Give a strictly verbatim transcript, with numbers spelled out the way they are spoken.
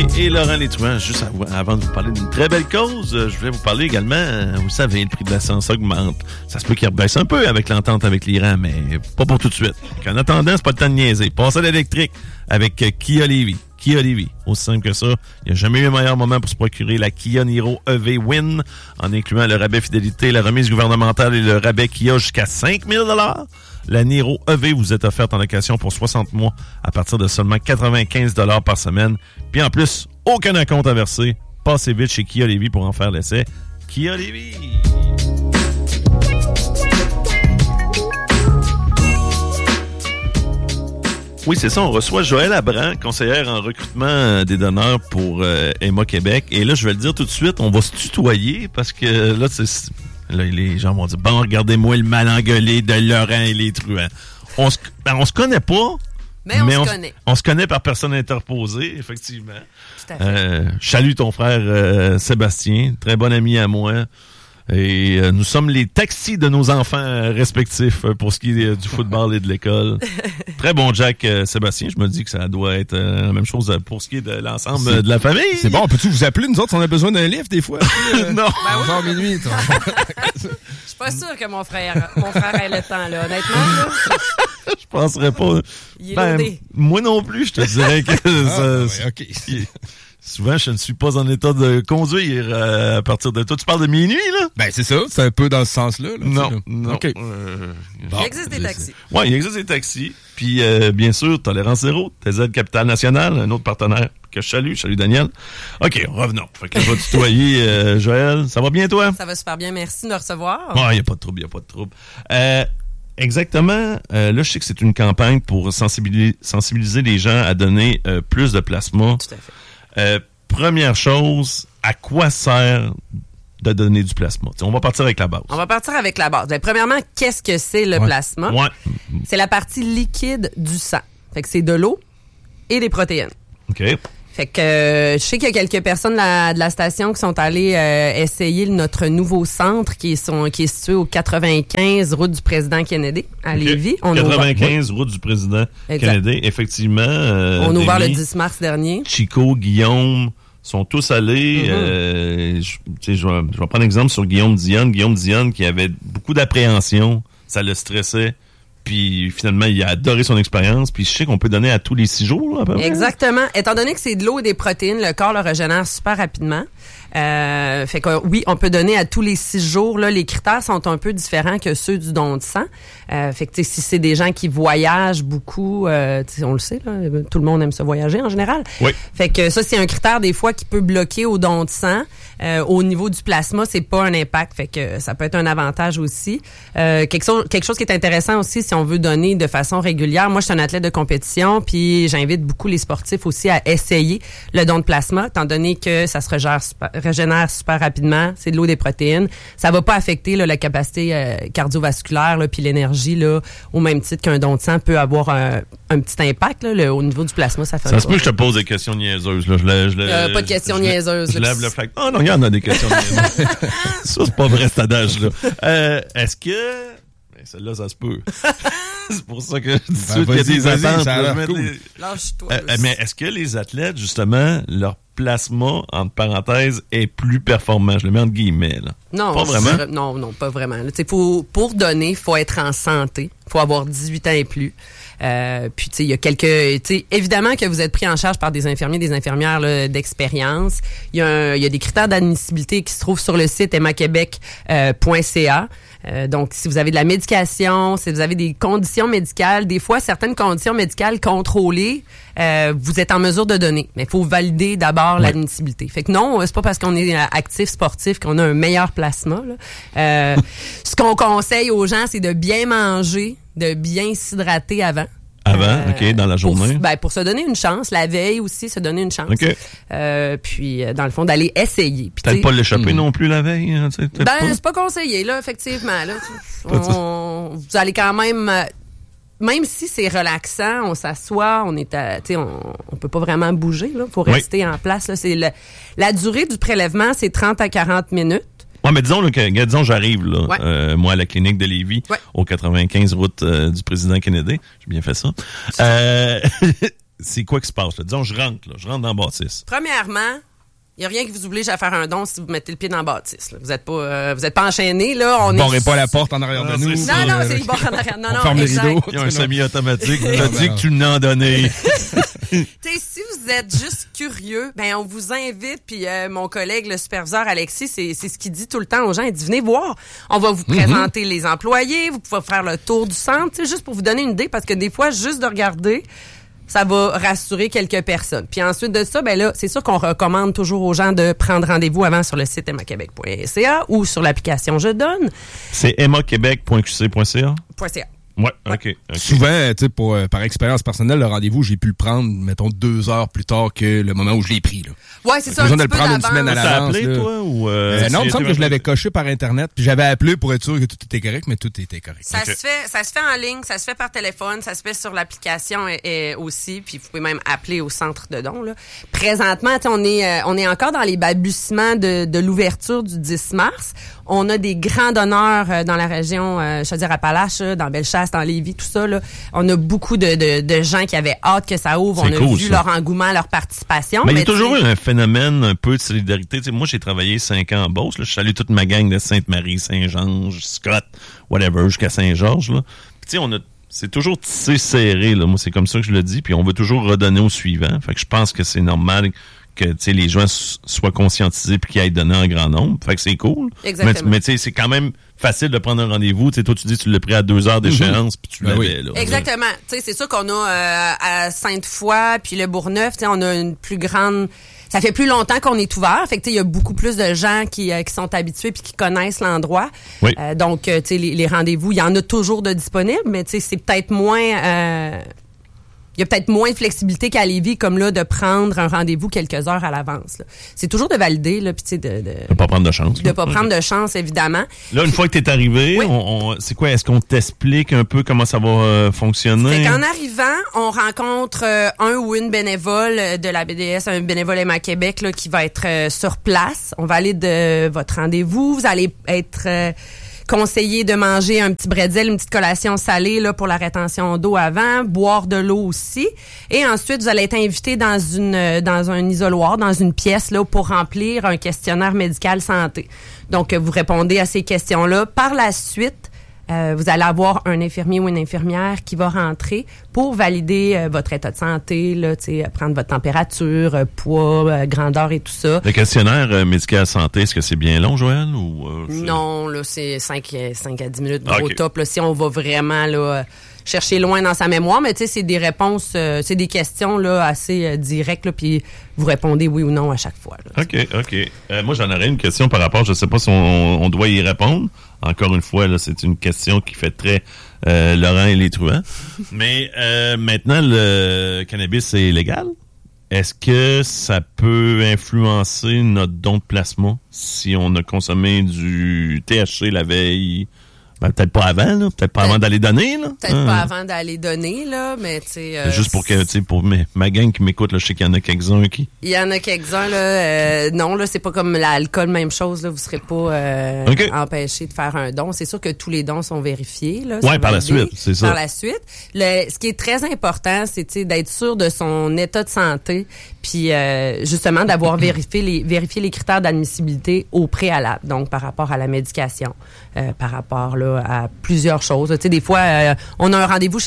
et Laurent Létruant. Juste avant de vous parler d'une très belle cause, je voulais vous parler également, vous savez, le prix de l'essence augmente. Ça se peut qu'il rebaisse un peu avec l'entente avec l'Iran, mais pas pour tout de suite. Donc, en attendant, c'est pas le temps de niaiser. Passez à l'électrique avec Kia Lévis. Kia Lévis. Aussi simple que ça. Il n'y a jamais eu un meilleur moment pour se procurer la Kia Niro E V Win, en incluant le rabais fidélité, la remise gouvernementale et le rabais Kia jusqu'à cinq mille dollars. La Niro E V vous est offerte en location pour soixante mois à partir de seulement quatre-vingt-quinze dollars par semaine. Puis en plus, aucun acompte à verser. Passez vite chez Kia Lévis pour en faire l'essai. Kia Lévis! Oui, c'est ça. On reçoit Joëlle Abran, conseillère en recrutement des donneurs pour euh, Emma Québec. Et là, je vais le dire tout de suite, on va se tutoyer parce que là, c'est... Là, les gens vont dire, bon, regardez-moi le mal engueulé de Laurent et Létruant. On se, ben, on se connaît pas. Mais on mais se on, connaît. On se connaît par personne interposée, effectivement. Tout à fait. Euh, je salue ton frère euh, Sébastien, très bon ami à moi. Et euh, nous sommes les taxis de nos enfants euh, respectifs euh, pour ce qui est euh, du football et de l'école. Très bon Jack euh, Sébastien. Je me dis que ça doit être euh, la même chose pour ce qui est de l'ensemble euh, de la famille. C'est bon, peux-tu vous appeler, nous autres, si on a besoin d'un livre, des fois? euh, non. Ben oui. Genre minuit, toi. Je suis pas sûre que mon frère, mon frère ait le temps, là. Honnêtement, là. Je penserais pas. Il est Ben, loadé. moi non plus, je te dirais que Ah, ça, ouais, c'est- OK. souvent, je ne suis pas en état de conduire euh, à partir de toi. Tu parles de minuit, là? Ben, c'est ça. C'est un peu dans ce sens-là. Là, Non, tu sais, là. non. OK. Euh, Bon. Il existe des taxis. Oui, il existe des taxis. Puis, euh, bien sûr, Tolérance Zéro, T Z Capital National, un autre partenaire que je salue. Je salue Daniel. OK, revenons. Fait que je vais tutoyer euh, Joël. Ça va bien, toi? Ça va super bien. Merci de me recevoir. Il n'y a pas de trouble, il n'y a pas de trouble. Euh, exactement. Euh, là, je sais que c'est une campagne pour sensibiliser, sensibiliser les gens à donner euh, plus de plasma. Tout à fait. Euh, première chose, à quoi sert de donner du plasma? T'sais, on va partir avec la base. On va partir avec la base. Ben, premièrement, qu'est-ce que c'est le Ouais. plasma? Ouais. C'est la partie liquide du sang. Fait que c'est de l'eau et des protéines. OK. Fait que euh, je sais qu'il y a quelques personnes de la, de la station qui sont allées euh, essayer notre nouveau centre qui est, son, qui est situé au quatre-vingt-quinze route du président Kennedy à OK. Lévis. On a ouvert- quatre-vingt-quinze, route du président Exact. Kennedy. Effectivement. Euh, On a ouvert le Denis, dix mars dernier. Chico, Guillaume sont tous allés. Mm-hmm. euh, je, tu sais, je, vais, je vais prendre exemple sur Guillaume Dionne. Guillaume Dionne qui avait beaucoup d'appréhension. Ça le stressait. Puis finalement, il a adoré son expérience. Puis je sais qu'on peut donner à tous les six jours, là, à peu près. Exactement. Étant donné que c'est de l'eau et des protéines, le corps le régénère super rapidement. Euh, fait que oui, on peut donner à tous les six jours. Là, les critères sont un peu différents que ceux du don de sang. Euh, fait que tu sais, si c'est des gens qui voyagent beaucoup, euh, tu sais, on le sait, là, tout le monde aime se voyager en général. Oui. Fait que ça, c'est un critère des fois qui peut bloquer au don de sang. Euh, au niveau du plasma, c'est pas un impact. Fait que ça peut être un avantage aussi. Euh, quelque chose, quelque chose qui est intéressant aussi, si on veut donner de façon régulière. Moi, je suis un athlète de compétition, puis j'invite beaucoup les sportifs aussi à essayer le don de plasma, étant donné que ça se régénère super, régénère super rapidement. C'est de l'eau, des protéines. Ça va pas affecter là, la capacité euh, cardiovasculaire, là, puis l'énergie, là, au même titre qu'un don de sang peut avoir un, un petit impact là, le, au niveau du plasma. Ça fait Ça pas. se peut que je te pose des questions niaiseuses. Là. Je lè- je lè- Euh, pas de questions je lè- niaiseuses, Je là. lève le flag. Oh non, il y en a des questions niaiseuses. Ça, c'est pas vrai, cet adage-là. Euh, est-ce que... Ben, celle-là, ça se peut. C'est pour ça que je dis tout de suite qu'il y a vas-y, des vas-y, attentes. ça a là. l'air Je mets cool. les- Lâche-toi. Euh, euh, mais est-ce que les athlètes, justement, leur plasma, entre parenthèses, est plus performant? Je le mets entre guillemets, là. Non, Pas je vraiment? dirais- non, non, pas vraiment. Là, tu sais, faut, pour donner, il faut être en santé. Il faut avoir dix-huit ans et plus. Euh, puis, tu sais, il y a quelques... Tu sais, évidemment que vous êtes pris en charge par des infirmiers, des infirmières là, d'expérience. Il y, a un- il y a des critères d'admissibilité qui se trouvent sur le site emma québec point c a. Euh, donc, si vous avez de la médication, si vous avez des conditions médicales, des fois, certaines conditions médicales contrôlées, euh, vous êtes en mesure de donner. Mais il faut valider d'abord l'admissibilité. Fait que non, c'est pas parce qu'on est actif sportif qu'on a un meilleur plasma. Là. Euh, ce qu'on conseille aux gens, c'est de bien manger, de bien s'hydrater avant. Avant, Euh, OK, dans la journée. Pour, ben, pour se donner une chance. La veille aussi, se donner une chance. OK. Euh, puis, euh, dans le fond, d'aller essayer. Puis, Peut-être tu sais, pas l'échapper non plus la veille. Hein, tu sais, peut-être ben, pas. c'est pas conseillé, là, effectivement. Là. Pas ça. On, vous allez quand même... euh, même si c'est relaxant, on s'assoit, on est à, tu sais, on, on peut pas vraiment bouger, là. Faut Oui. rester en place, là. C'est le, la durée du prélèvement, c'est trente à quarante minutes. Ouais, mais disons, là, que, gars, disons, j'arrive, là, Ouais. euh, moi, à la clinique de Lévis, Ouais. au quatre-vingt-quinze route euh, du président Kennedy. J'ai bien fait ça. Euh, c'est quoi qui se passe? Là? Disons, je rentre, là, je rentre dans la bâtisse. Premièrement, il n'y a rien qui vous oblige à faire un don si vous mettez le pied dans la bâtisse. Là. Vous n'êtes pas, euh, vous êtes pas enchaîné. Là. On ne barrez est... pas la porte en arrière non, de nous. Non, ça, non, euh, c'est le bord en arrière. Non, on non, ferme les exact. rideaux. Il y a un semi-automatique. Tu as dit que tu l'as donné. T'sais, si vous êtes juste curieux, ben on vous invite. Puis euh, mon collègue, le superviseur Alexis, c'est, c'est ce qu'il dit tout le temps aux gens. Il dit, venez voir. On va vous présenter mm-hmm. les employés. Vous pouvez faire le tour du centre. Juste pour vous donner une idée, parce que des fois, juste de regarder, ça va rassurer quelques personnes. Puis ensuite de ça, ben là, c'est sûr qu'on recommande toujours aux gens de prendre rendez-vous avant sur le site emma québec point c a ou sur l'application Je Donne. C'est emma québec point q c point c a? .ca. Ouais, OK. okay. Souvent, tu sais, pour, euh, par expérience personnelle, le rendez-vous, j'ai pu le prendre, mettons, deux heures plus tard que le moment où je l'ai pris, là. Ouais, c'est ça. Besoin un de petit le prendre peu une semaine à d'avance. l'avance. T'as appelé, là. toi, ou... Euh, Euh, non, il me semble que je l'avais appelé? coché par Internet, puis j'avais appelé pour être sûr que tout était correct, mais tout était correct. Ça Okay. se fait, ça se fait en ligne, ça se fait par téléphone, ça se fait sur l'application et, et aussi, puis vous pouvez même appeler au centre de dons. Là. Présentement, on est, euh, on est encore dans les balbutiements de, de l'ouverture du dix mars. On a des grands donneurs euh, dans la région, euh, je veux dire Appalaches, là, dans Bellechasse, dans Lévis, tout ça. Là. On a beaucoup de, de, de gens qui avaient hâte que ça ouvre. C'est on a cool, vu ça. leur engouement, leur participation. Mais il y mais a toujours t'sais, eu un phénomène un peu de solidarité. T'sais, moi, j'ai travaillé cinq ans en Beauce. Là. Je salue toute ma gang de Sainte-Marie, Saint-Jean, Scott, whatever, jusqu'à Saint-Georges. Là. Puis, tu sais, on a... C'est toujours tissé serré, là. Moi, c'est comme ça que je le dis. Puis on veut toujours redonner au suivant. Fait que je pense que c'est normal que les gens s- soient conscientisés puis qu'ils aillent donner en grand nombre. Fait que c'est cool. Exactement. Mais, mais tu sais, c'est quand même facile de prendre un rendez-vous. T'sais, toi, tu dis que tu l'as pris à deux heures d'échéance Mm-hmm. puis tu Ben l'avais. oui. Là. Exactement. Tu sais, c'est sûr qu'on a euh, à Sainte-Foy puis le Bourgneuf, tu sais, on a une plus grande. Ça fait plus longtemps qu'on est ouvert. Fait que tu sais, il y a beaucoup plus de gens qui, euh, qui sont habitués puis qui connaissent l'endroit. Oui. Euh, donc, euh, tu sais, les, les rendez-vous, il y en a toujours de disponibles, mais tu sais, c'est peut-être moins. Euh, il y a peut-être moins de flexibilité qu'à Lévis, comme là, de prendre un rendez-vous quelques heures à l'avance. Là. C'est toujours de valider, là, puis tu sais, de, de, De pas prendre de chance. de là. pas prendre de chance, évidemment. Là, une fois que t'es arrivé, Oui. on, on, c'est quoi? Est-ce qu'on t'explique un peu comment ça va euh, fonctionner? Fait qu'en arrivant, on rencontre euh, un ou une bénévole de la B D S, un bénévole Emma Québec là, qui va être euh, sur place. On va aller de votre rendez-vous. Vous allez être euh, conseillé de manger un petit bretzel, une petite collation salée là, pour la rétention d'eau avant, boire de l'eau aussi. Et ensuite, vous allez être invité dans une euh, dans un isoloir, dans une pièce là, pour remplir un questionnaire médical santé. Donc, euh, vous répondez à ces questions-là. Par la suite, Euh, vous allez avoir un infirmier ou une infirmière qui va rentrer pour valider euh, votre état de santé, là, tu sais, prendre votre température, euh, poids, euh, grandeur et tout ça. Le questionnaire euh, médical santé, est-ce que c'est bien long, Joël? Ou, euh, c'est- Non, là, c'est cinq à dix minutes Ah, au ok. top. Là, si on va vraiment là, euh, chercher loin dans sa mémoire, mais tu sais, c'est des réponses, euh, c'est des questions là, assez euh, directes, là, puis vous répondez oui ou non à chaque fois. Là. OK, OK. Euh, moi, j'en aurais une question par rapport, je ne sais pas si on, on doit y répondre. Encore une fois, là, c'est une question qui fait très euh, Laurent et les truands. Mais euh, maintenant, le cannabis est légal. Est-ce que ça peut influencer notre don de plasma si on a consommé du T H C la veille? Ben, peut-être pas avant, là. Peut-être pas Peut-être- avant d'aller donner, là. Peut-être Hein. pas avant d'aller donner, là, mais tu sais... euh, Juste pour que, tu sais, pour mes- ma gang qui m'écoute, là, je sais qu'il y en a quelques-uns qui... Il y en a quelques-uns, là. Euh, non, là, c'est pas comme l'alcool, même chose, là. Vous serez pas euh, OK. empêché de faire un don. C'est sûr que tous les dons sont vérifiés, là. Ouais, sont par la validés. suite, c'est ça. Par la suite. Le, ce qui est très important, c'est, tu sais, d'être sûr de son état de santé, puis euh, justement d'avoir vérifié les, vérifié les critères d'admissibilité au préalable. Donc, par rapport à la médication, euh, par rapport, là, à plusieurs choses. Tu sais, des fois, euh, on a un rendez-vous chez